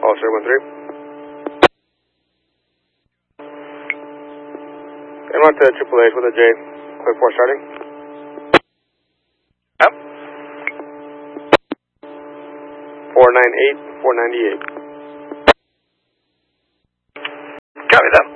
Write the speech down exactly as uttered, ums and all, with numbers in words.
Call zero one three. I'm on to Triple H with a J. Quick four starting. Yep. four nine eight, four ninety-eight. Copy that.